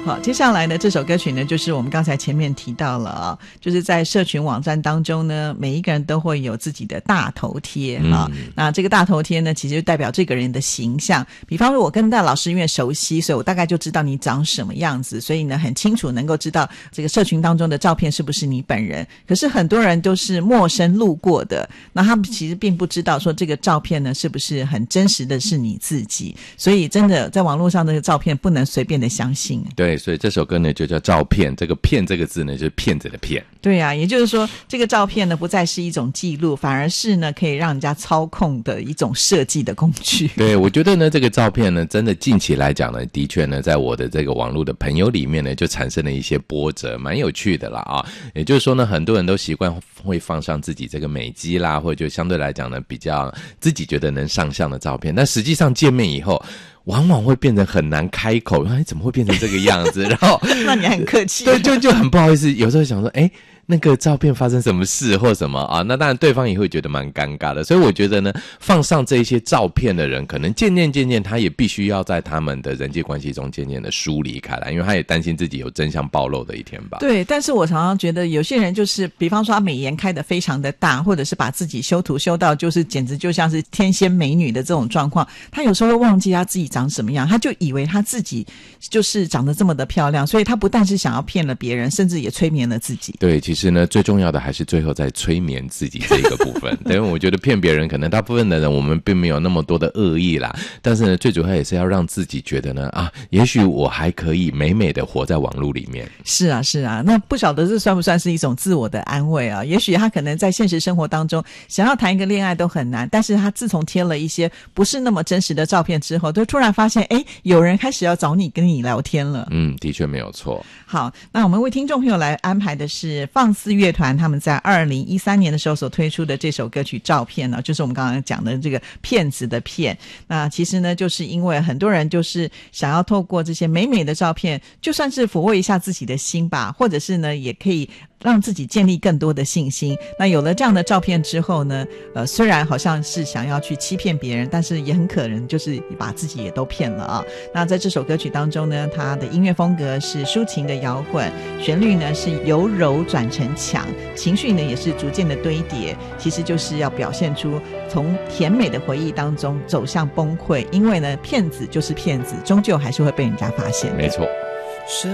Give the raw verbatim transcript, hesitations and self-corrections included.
好，接下来呢，这首歌曲呢，就是我们刚才前面提到了啊，就是在社群网站当中呢，每一个人都会有自己的大头贴啊、嗯。那这个大头贴呢，其实就代表这个人的形象。比方说，我跟戴老师因为熟悉，所以我大概就知道你长什么样子，所以呢，很清楚能够知道这个社群当中的照片是不是你本人。可是很多人都是陌生路过的，那他们其实并不知道说这个照片呢是不是很真实的是你自己。所以真的在网络上的照片不能随便的相信。 对，所以这首歌呢就叫照片，这个骗这个字呢就是骗子的骗。 对啊，也就是说这个照片呢不再是一种记录，反而是呢可以让人家操控的一种设计的工具。 对，我觉得呢这个照片呢真的近期来讲呢，的确呢在我的这个网络的朋友里面呢就产生了一些波折，蛮有趣的啦啊。也就是说呢，很多人都习惯会放上自己这个美肌啦，或者就相对来讲呢比较自己觉得能上相的照片，但实际上见面以后往往会变成很难开口，哎，怎么会变成这个样子？然后那你很客气。 对，就就很不好意思，有时候想说，哎，那个照片发生什么事或什么啊？那当然对方也会觉得蛮尴尬的。所以我觉得呢，放上这一些照片的人，可能渐渐渐渐，他也必须要在他们的人际关系中渐渐的疏离开来，因为他也担心自己有真相暴露的一天吧。 对，但是我常常觉得有些人就是，比方说他美颜开得非常的大，或者是把自己修图修到就是简直就像是天仙美女的这种状况，他有时候会忘记他自己长什么样，他就以为他自己就是长得这么的漂亮，所以他不但是想要骗了别人，甚至也催眠了自己。 对，其实呢最重要的还是最后在催眠自己这个部分。因为我觉得骗别人可能大部分的人我们并没有那么多的恶意啦，但是呢最主要也是要让自己觉得呢啊，也许我还可以美美的活在网络里面。 是啊是啊，那不晓得这算不算是一种自我的安慰啊？也许他可能在现实生活当中想要谈一个恋爱都很难，但是他自从贴了一些不是那么真实的照片之后，就突然发现诶，有人开始要找你跟你聊天了。 嗯，的确没有错。 好，那我们为听众朋友来安排的是放肆乐团他们在二零一三年的时候所推出的这首歌曲照片呢，就是我们刚刚讲的这个骗子的骗。那其实呢就是因为很多人就是想要透过这些美美的照片，就算是抚慰一下自己的心吧，或者是呢也可以让自己建立更多的信心。那有了这样的照片之后呢，呃，虽然好像是想要去欺骗别人，但是也很可能就是把自己也都骗了啊。那在这首歌曲当中呢，它的音乐风格是抒情的摇滚，旋律呢是由柔转成强，情绪呢也是逐渐的堆叠，其实就是要表现出从甜美的回忆当中走向崩溃，因为呢骗子就是骗子，终究还是会被人家发现的。 没错。 是